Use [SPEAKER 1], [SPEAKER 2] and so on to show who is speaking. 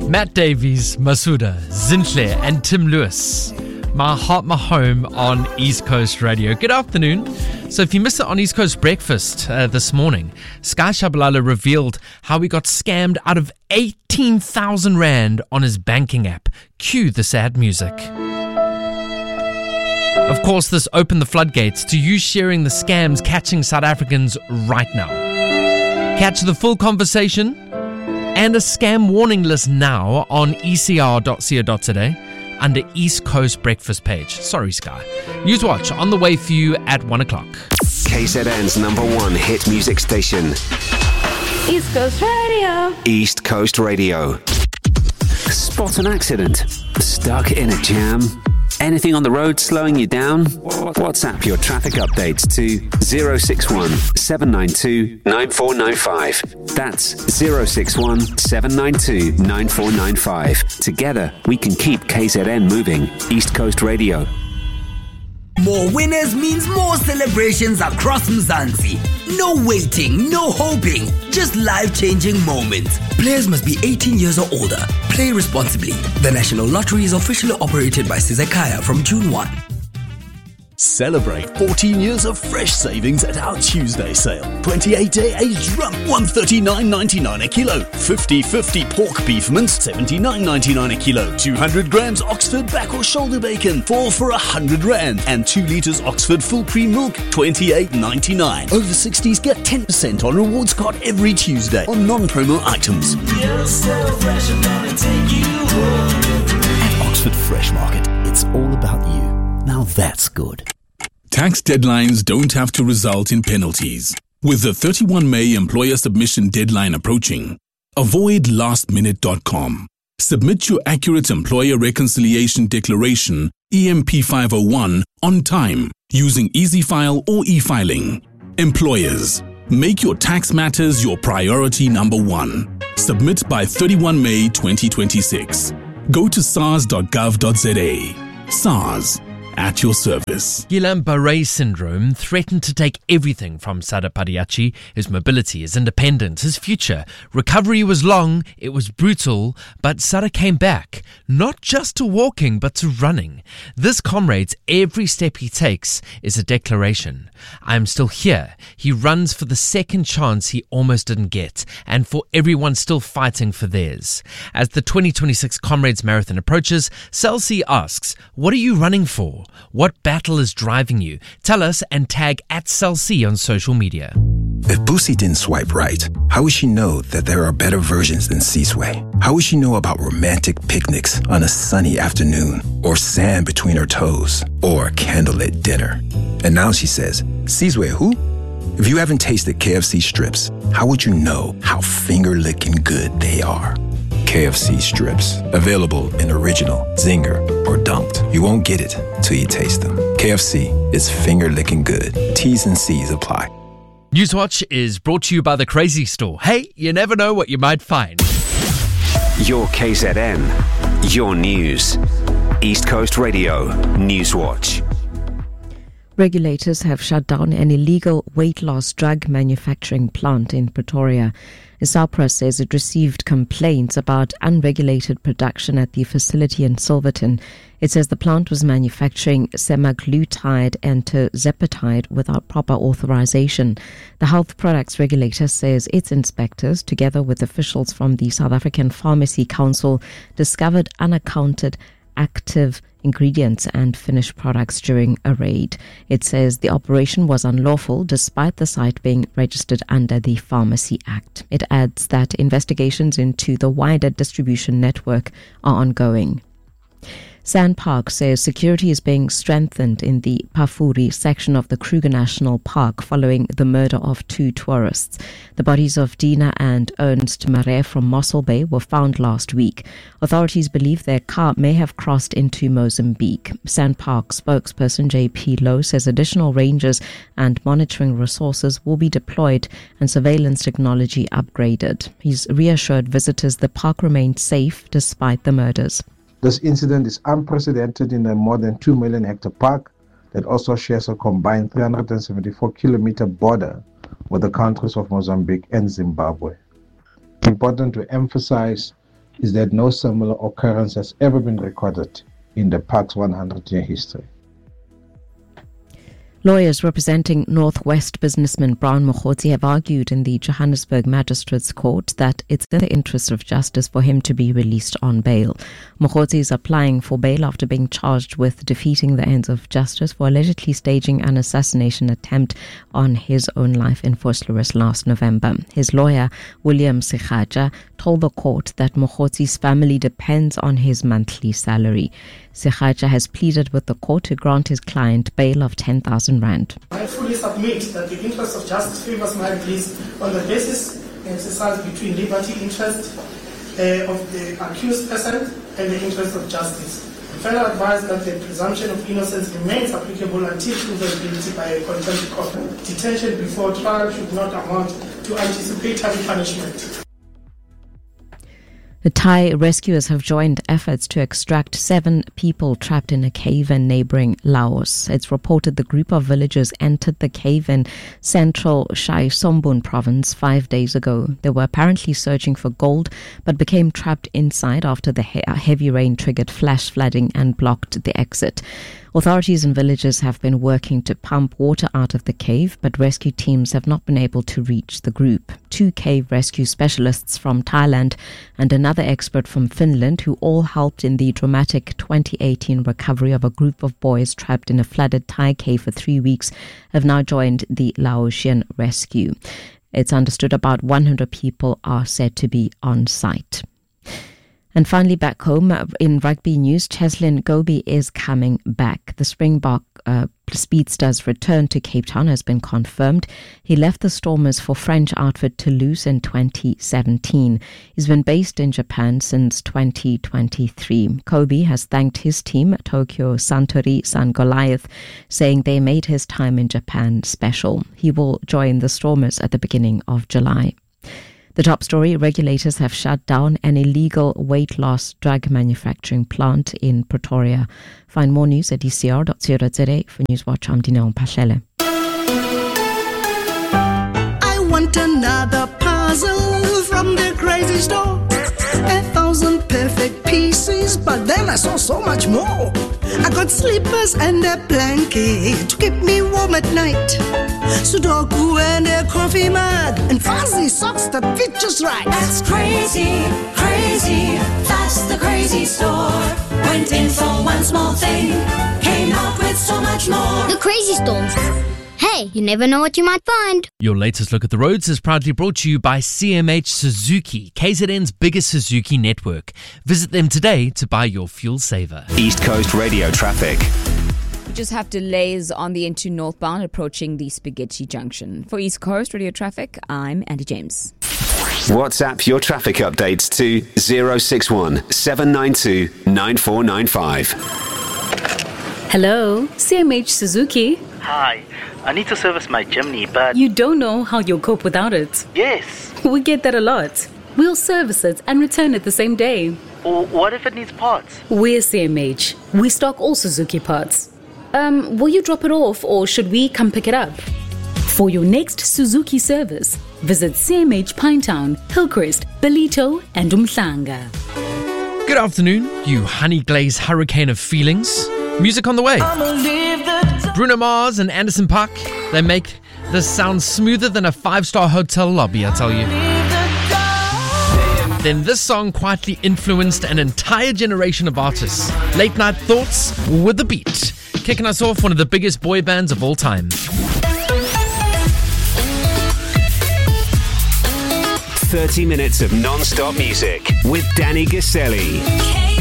[SPEAKER 1] Matt Davies, Masuda, Zinhle, and Tim Lewis. My Heart, My Home on East Coast Radio. Good afternoon. So if you missed it on East Coast Breakfast this morning, Sky Shabalala revealed how he got scammed out of 18,000 Rand on his banking app. Cue the sad music. Of course, this opened the floodgates to you sharing the scams catching South Africans right now. Catch the full conversation and a scam warning list now on ecr.co.za under East Coast Breakfast page. Sorry, Sky. Newswatch on the way for you at 1 o'clock.
[SPEAKER 2] KZN's #1 hit music station.
[SPEAKER 3] East Coast Radio.
[SPEAKER 2] East Coast Radio. Spot an accident. Stuck in a jam. Anything on the road slowing you down? WhatsApp your traffic updates to 061 792 9495. That's 061 792 9495. Together, we can keep KZN moving. East Coast Radio.
[SPEAKER 4] More winners means more celebrations across Mzansi. No waiting, no hoping, just life-changing moments. Players must be 18 years or older. Play responsibly. The National Lottery is officially operated by Sizakaya from June 1.
[SPEAKER 5] Celebrate 14 years of fresh savings at our Tuesday sale. 28-day aged rump, $139.99 a kilo. 50/50 pork beef mince, $79.99 a kilo. 200 grams Oxford back or shoulder bacon, 4 for 100 Rand. And 2 litres Oxford full cream milk, $28.99. Over 60s get 10% on rewards card every Tuesday on non-promo items.
[SPEAKER 6] You're so fresh, I'm gonna take you home.
[SPEAKER 5] At Oxford Fresh Market, it's all about you. Now that's good.
[SPEAKER 7] Tax deadlines don't have to result in penalties. With the 31 May employer submission deadline approaching, avoid lastminute.com. Submit your accurate employer reconciliation declaration, EMP 501, on time using EasyFile or e-filing. Employers, make your tax matters your priority #1. Submit by 31 May 2026. Go to sars.gov.za. SARS. At your service.
[SPEAKER 1] Guillain-Barré syndrome threatened to take everything from Sada Padiachi, his mobility, his independence, his future. Recovery was long, it was brutal, but Sada came back, not just to walking, but to running. This comrade's every step he takes is a declaration. I am still here. He runs for the second chance he almost didn't get, and for everyone still fighting for theirs. As the 2026 Comrades Marathon approaches, Cell C asks, what are you running for? What battle is driving you? Tell us and tag @CellC on social media.
[SPEAKER 8] If Boosie didn't swipe right, how would she know that there are better versions than C-Sway? How would she know about romantic picnics on a sunny afternoon, or sand between her toes, or candlelit dinner? And now she says, C-Sway who? If you haven't tasted KFC strips, how would you know how finger-licking good they are? KFC strips, available in original, zinger, or dunked. You won't get it till you taste them. KFC is finger-licking good. T's and C's apply.
[SPEAKER 1] Newswatch is brought to you by The Crazy Store. Hey, you never know what you might find.
[SPEAKER 2] Your KZN. Your news. East Coast Radio. Newswatch.
[SPEAKER 9] Regulators have shut down an illegal weight loss drug manufacturing plant in Pretoria. SAHPRA says it received complaints about unregulated production at the facility in Silverton. It says the plant was manufacturing semaglutide and tirzepatide without proper authorization. The health products regulator says its inspectors, together with officials from the South African Pharmacy Council, discovered unaccounted active ingredients and finished products during a raid. It says the operation was unlawful despite the site being registered under the Pharmacy Act. It adds that investigations into the wider distribution network are ongoing. SANParks says security is being strengthened in the Pafuri section of the Kruger National Park following the murder of 2 tourists. The bodies of Dina and Ernst Mare from Mossel Bay were found last week. Authorities believe their car may have crossed into Mozambique. SANPark spokesperson JP Lowe says additional rangers and monitoring resources will be deployed and surveillance technology upgraded. He's reassured visitors the park remained safe despite the murders.
[SPEAKER 10] This incident is unprecedented in a more than 2 million hectare park that also shares a combined 374-kilometer border with the countries of Mozambique and Zimbabwe. Important to emphasize is that no similar occurrence has ever been recorded in the park's 100-year history.
[SPEAKER 9] Lawyers representing Northwest businessman Brown Mokhotsi have argued in the Johannesburg Magistrates Court that it's in the interest of justice for him to be released on bail. Mokhotsi is applying for bail after being charged with defeating the ends of justice for allegedly staging an assassination attempt on his own life in Vosloorus last November. His lawyer, William Sikhaja, told the court that Mokhotsi's family depends on his monthly salary. Sikhaja has pleaded with the court to grant his client bail of 10,000 rand.
[SPEAKER 11] I fully submit that the interest of justice favors my release on the basis exercised between liberty interest of the accused person and the interest of justice. I further advise that the presumption of innocence remains applicable until proven guilty by a contempt court. Detention before trial should not amount to anticipatory punishment.
[SPEAKER 9] The Thai rescuers have joined efforts to extract 7 people trapped in a cave in neighboring Laos. It's reported the group of villagers entered the cave in central Chai Sombun province 5 days ago. They were apparently searching for gold but became trapped inside after the heavy rain triggered flash flooding and blocked the exit. Authorities and villagers have been working to pump water out of the cave, but rescue teams have not been able to reach the group. 2 cave rescue specialists from Thailand and another expert from Finland, who all helped in the dramatic 2018 recovery of a group of boys trapped in a flooded Thai cave for 3 weeks, have now joined the Laotian rescue. It's understood about 100 people are said to be on site. And finally, back home in rugby news, Cheslin Gobi is coming back. The Springbok speedster's return to Cape Town has been confirmed. He left the Stormers for French outfit Toulouse in 2017. He's been based in Japan since 2023. Kobe has thanked his team, Tokyo Suntory Sun Goliath, saying they made his time in Japan special. He will join the Stormers at the beginning of July. The top story, regulators have shut down an illegal weight loss drug manufacturing plant in Pretoria. Find more news at ecr.co.za. For Newswatch, I'm Dineo Mpashele.
[SPEAKER 12] I want another puzzle from the crazy store. 1,000 perfect pieces, but then I saw so much more. I got slippers and a blanket to keep me warm at night. Sudoku and a coffee mug and fuzzy socks that fit just right.
[SPEAKER 6] That's crazy, crazy. That's the crazy store. Went in for one small thing, came out with so much more.
[SPEAKER 13] The Crazy Store. Hey, you never know what you might find.
[SPEAKER 1] Your latest look at the roads is proudly brought to you by CMH Suzuki, KZN's biggest Suzuki network. Visit them today to buy your fuel saver.
[SPEAKER 2] East Coast Radio traffic.
[SPEAKER 14] We just have delays on the N2 northbound approaching the Spaghetti Junction. For East Coast Radio traffic, I'm Andy James.
[SPEAKER 2] WhatsApp your traffic updates to 061 792 9495.
[SPEAKER 15] Hello, CMH Suzuki.
[SPEAKER 16] Hi, I need to service my Jimny, but...
[SPEAKER 15] You don't know how you'll cope without it.
[SPEAKER 16] Yes.
[SPEAKER 15] We get that a lot. We'll service it and return it the same day.
[SPEAKER 16] Or what if it needs parts?
[SPEAKER 15] We're CMH. We stock all Suzuki parts. Will you drop it off or should we come pick it up? For your next Suzuki service, visit CMH Pinetown, Hillcrest, Ballito and Umhlanga.
[SPEAKER 1] Good afternoon, you honey-glazed hurricane of feelings. Music on the way. Bruno Mars and Anderson .Paak, they make this sound smoother than a 5-star hotel lobby, I tell you. Then this song quietly influenced an entire generation of artists. Late Night Thoughts with the beat. Kicking us off, one of the biggest boy bands of all time.
[SPEAKER 2] 30 minutes of non-stop music with Danny Gaselli.